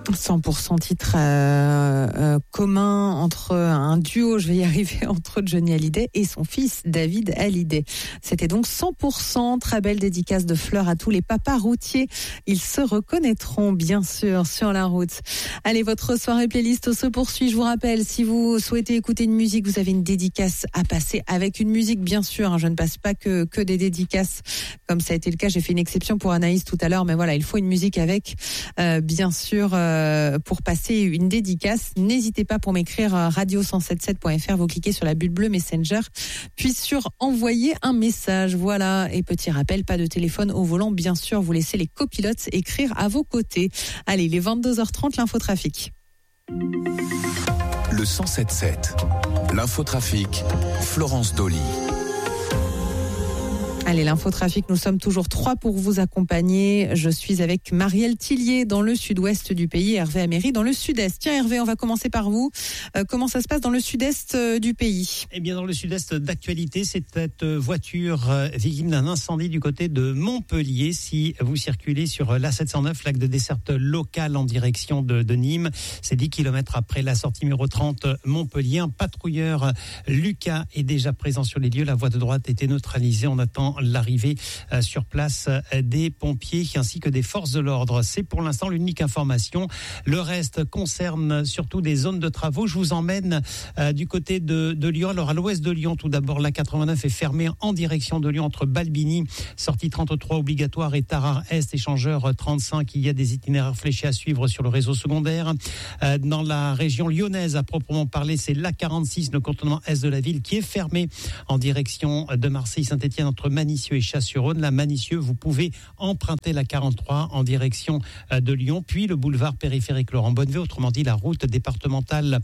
100% titre commun entre un duo, je vais y arriver, entre Johnny Hallyday et son fils David Hallyday. C'était donc 100%, très belle dédicace de fleurs à tous les papas routiers. Ils se reconnaîtront bien sûr sur la route. Allez, votre soirée playlist se poursuit. Je vous rappelle, si vous souhaitez écouter une musique, vous avez une dédicace à passer avec une musique, bien sûr. Je ne passe pas que des dédicaces, comme ça a été le cas. J'ai fait une exception pour Anaïs tout à l'heure, mais voilà, il faut une musique avec, bien sûr, pour passer une dédicace. N'hésitez pas pour m'écrire radio177.fr, vous cliquez sur la bulle bleue Messenger, puis sur envoyer un message. Voilà, et petit rappel, pas de téléphone au volant, bien sûr, vous laissez les copilotes écrire à vos côtés. Allez, il est 22h30, l'infotrafic. Le 177, l'infotrafic, Florence Dolly. Allez, l'infotrafic, nous sommes toujours 3 pour vous accompagner. Je suis avec Marielle Tillier dans le sud-ouest du pays, Hervé Améry dans le sud-est. Tiens Hervé, on va commencer par vous. Comment ça se passe dans le sud-est du pays ? Eh bien, dans le sud-est d'actualité, c'est cette voiture victime d'un incendie du côté de Montpellier. Si vous circulez sur l'A709, lac de desserte locale en direction de Nîmes, c'est 10 km après la sortie numéro 30 Montpellier. Un patrouilleur, Lucas, est déjà présent sur les lieux. La voie de droite a été neutralisée. On attend l'arrivée sur place des pompiers ainsi que des forces de l'ordre. C'est pour l'instant l'unique information. Le reste concerne surtout des zones de travaux. Je vous emmène du côté de Lyon. Alors à l'ouest de Lyon, tout d'abord, la 89 est fermée en direction de Lyon entre Balbini, sortie 33 obligatoire, et Tarare-Est, échangeur 35. Il y a des itinéraires fléchés à suivre sur le réseau secondaire. Dans la région lyonnaise, à proprement parler, c'est la 46, le contournement est de la ville, qui est fermé en direction de Marseille-Saint-Étienne entre Manicieux et Chasse-sur-Rhône. La Manicieux, vous pouvez emprunter la 43 en direction de Lyon, puis le boulevard périphérique Laurent Bonnevay, autrement dit la route départementale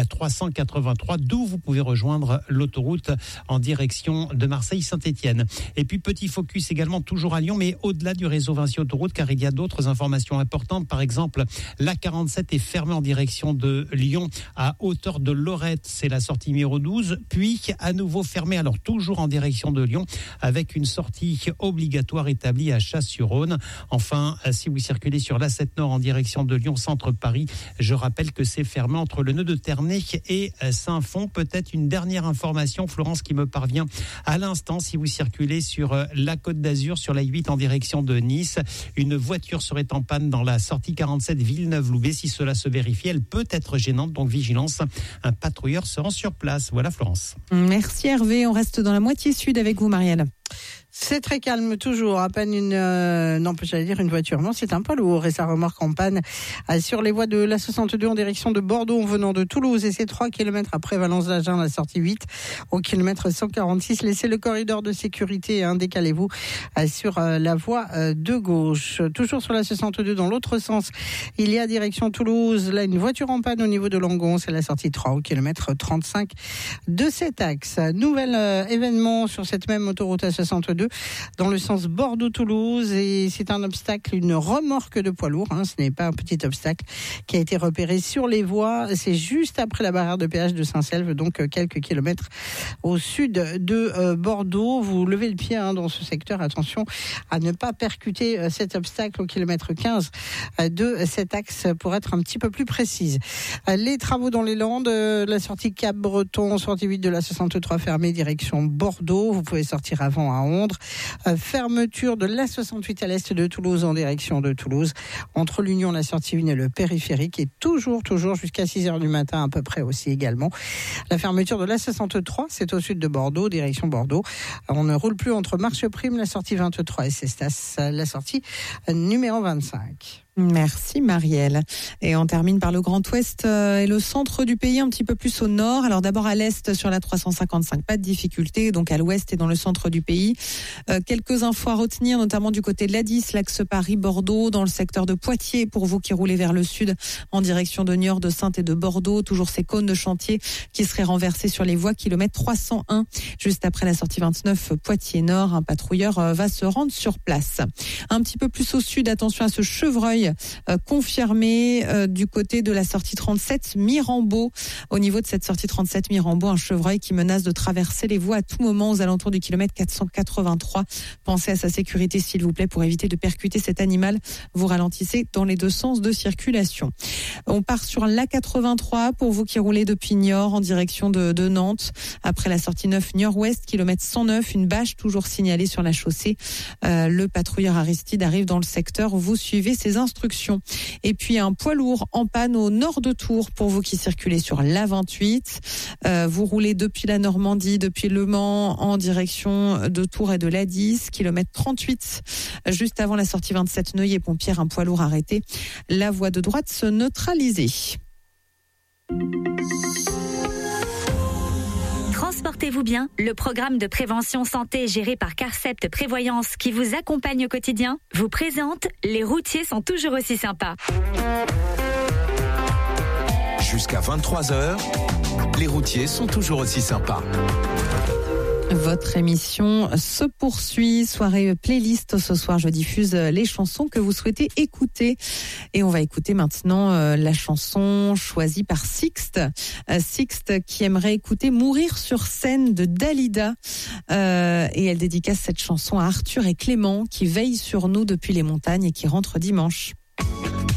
383, d'où vous pouvez rejoindre l'autoroute en direction de Marseille-Saint-Étienne. Et puis petit focus également toujours à Lyon, mais au-delà du réseau Vinci Autoroute, car il y a d'autres informations importantes. Par exemple, la 47 est fermée en direction de Lyon à hauteur de Lorette, c'est la sortie numéro 12, puis à nouveau fermée, alors toujours en direction de Lyon, avec une sortie obligatoire établie à Chasse-sur-Rhône. Enfin, si vous circulez sur l'A7 Nord en direction de Lyon Centre Paris, je rappelle que c'est fermé entre le nœud de Ternay et Saint-Fond. Peut-être une dernière information, Florence, qui me parvient à l'instant. Si vous circulez sur la Côte d'Azur, sur la 8 en direction de Nice, une voiture serait en panne dans la sortie 47 Villeneuve-Loubet. Si cela se vérifie, elle peut être gênante, donc vigilance. Un patrouilleur se rend sur place. Voilà, Florence. Merci Hervé, on reste dans la moitié sud avec vous, Marielle. C'est très calme toujours, à peine une voiture. Non, c'est un poids lourd et sa remorque en panne sur les voies de la 62 en direction de Bordeaux en venant de Toulouse, et c'est 3 km après Valence-d'Agen, la sortie 8 au kilomètre 146. Laissez le corridor de sécurité, décalez-vous sur la voie de gauche. Toujours sur la 62 dans l'autre sens, il y a direction Toulouse, là une voiture en panne au niveau de Langon, c'est la sortie 3 au kilomètre 35 de cet axe. Nouvel événement sur cette même autoroute à 62 dans le sens Bordeaux-Toulouse, et c'est un obstacle, une remorque de poids lourd, ce n'est pas un petit obstacle qui a été repéré sur les voies. C'est juste après la barrière de péage de Saint-Selve, donc quelques kilomètres au sud de Bordeaux. Vous levez le pied dans ce secteur, attention à ne pas percuter cet obstacle au kilomètre 15 de cet axe pour être un petit peu plus précise. Les travaux dans les Landes, la sortie Cap-Breton, sortie 8 de la 63 fermée direction Bordeaux, vous pouvez sortir avant à Ondres. Fermeture de la 68 à l'est de Toulouse en direction de Toulouse, entre l'Union, la sortie 1 et le périphérique, et toujours jusqu'à 6h du matin à peu près aussi également. La fermeture de la 63, c'est au sud de Bordeaux, direction Bordeaux. On ne roule plus entre Marche-Prime, la sortie 23 et Cestas, la sortie numéro 25. Merci Marielle. Et on termine par le Grand Ouest et le centre du pays, un petit peu plus au nord. Alors d'abord à l'est sur la 355, pas de difficulté. Donc à l'ouest et dans le centre du pays. Quelques infos à retenir, notamment du côté de l'A10, l'axe Paris-Bordeaux, dans le secteur de Poitiers, pour vous qui roulez vers le sud en direction de Niort, de Saintes et de Bordeaux. Toujours ces cônes de chantier qui seraient renversés sur les voies kilomètre 301. Juste après la sortie 29 Poitiers-Nord, un patrouilleur va se rendre sur place. Un petit peu plus au sud, attention à ce chevreuil chevreuil confirmé du côté de la sortie 37 Mirambeau. Au niveau de cette sortie 37 Mirambeau, un chevreuil qui menace de traverser les voies à tout moment aux alentours du kilomètre 483. Pensez à sa sécurité s'il vous plaît pour éviter de percuter cet animal. Vous ralentissez dans les deux sens de circulation. On part sur l'A83 pour vous qui roulez depuis Niort en direction de Nantes. Après la sortie 9 Niort-Ouest, kilomètre 109, une bâche toujours signalée sur la chaussée. Le patrouilleur Aristide arrive dans le secteur. Vous suivez ses instructions. Et puis un poids lourd en panne au nord de Tours pour vous qui circulez sur l'A28. Vous roulez depuis la Normandie, depuis Le Mans en direction de Tours et de l'A10, kilomètre 38. Juste avant la sortie 27 Neuilly-Pompière, un poids lourd arrêté. La voie de droite se neutralisée. Transportez-vous bien, le programme de prévention santé géré par Carcept Prévoyance qui vous accompagne au quotidien vous présente Les routiers sont toujours aussi sympas. Jusqu'à 23h, les routiers sont toujours aussi sympas. Votre émission se poursuit, soirée playlist. Ce soir, je diffuse les chansons que vous souhaitez écouter. Et on va écouter maintenant la chanson choisie par Sixte. Sixte qui aimerait écouter Mourir sur scène de Dalida. Et elle dédicace cette chanson à Arthur et Clément qui veillent sur nous depuis les montagnes et qui rentrent dimanche.